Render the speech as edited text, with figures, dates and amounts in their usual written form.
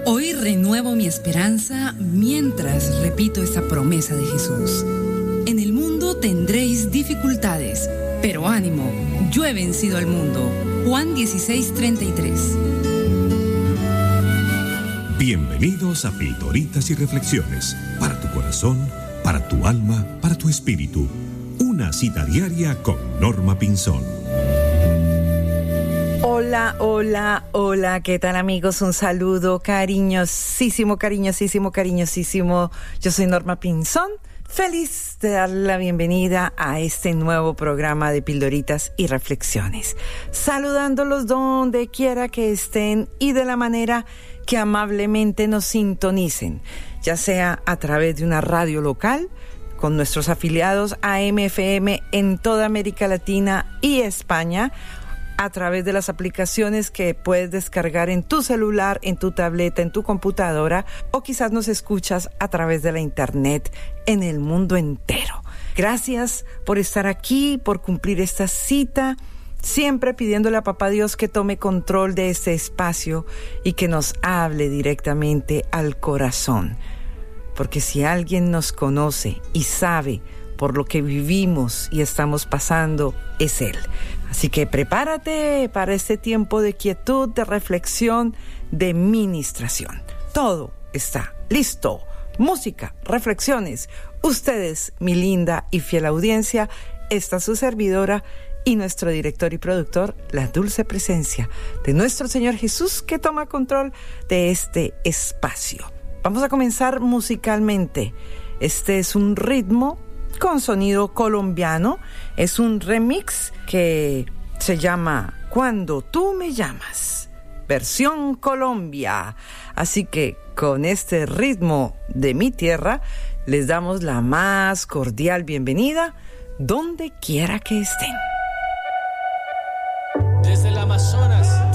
Hoy renuevo mi esperanza mientras repito esta promesa de Jesús. En el mundo tendréis dificultades, pero ánimo, yo he vencido al mundo. Juan 16:33. Bienvenidos a Pildoritas y Reflexiones, para tu corazón, para tu alma, para tu espíritu. Una cita diaria con Norma Pinzón. Hola, hola, hola, ¿qué tal amigos? Un saludo cariñosísimo, cariñosísimo, cariñosísimo. Yo soy Norma Pinzón, feliz de dar la bienvenida a este nuevo programa de Pildoritas y Reflexiones. Saludándolos donde quiera que estén y de la manera que amablemente nos sintonicen, ya sea a través de una radio local, con nuestros afiliados AM/FM en toda América Latina y España, a través de las aplicaciones que puedes descargar en tu celular, en tu tableta, en tu computadora, o quizás nos escuchas a través de la internet en el mundo entero. Gracias por estar aquí, por cumplir esta cita, siempre pidiéndole a Papá Dios que tome control de este espacio y que nos hable directamente al corazón. Porque si alguien nos conoce y sabe por lo que vivimos y estamos pasando, es Él. Así que prepárate para este tiempo de quietud, de reflexión, de ministración. Todo está listo. Música, reflexiones. Ustedes, mi linda y fiel audiencia, esta su servidora y nuestro director y productor, la dulce presencia de nuestro Señor Jesús, que toma control de este espacio. Vamos a comenzar musicalmente. Este es un ritmo con sonido colombiano. Es un remix que se llama Cuando tú me llamas, versión Colombia. Así que con este ritmo de mi tierra les damos la más cordial bienvenida donde quiera que estén. Desde el Amazonas